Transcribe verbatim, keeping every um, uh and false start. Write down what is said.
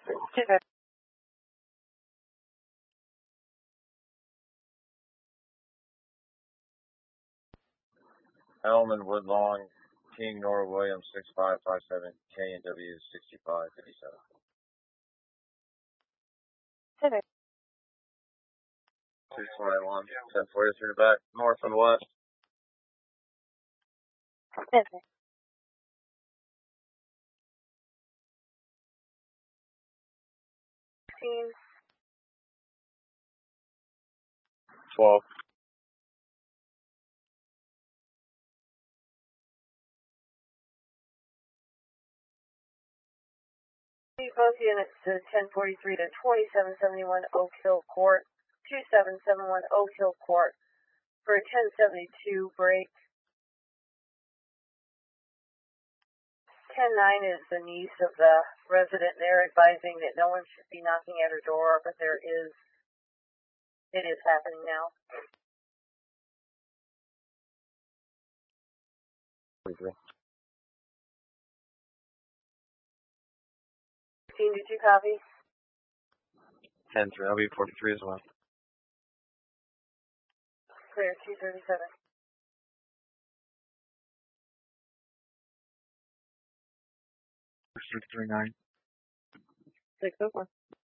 Okay. Elman, Woodlawn, King, Nora Williams, six five five seven, K and W sixty-five fifty-seven. Okay. two twenty-one, ten forty through the back, north and west. Okay. Sixteen. twelve. Both units to ten forty-three to twenty-seven seventy-one Oak Hill Court, two seven seven one Oak Hill Court for a ten seventy-two break. ten nine is the niece of the resident there advising that no one should be knocking at her door, but there is, it is happening now. forty-three. sixteen, did you copy? ten three, I'll be forty-three as well. Clear, two thirty-seven. six three nine. six oh four.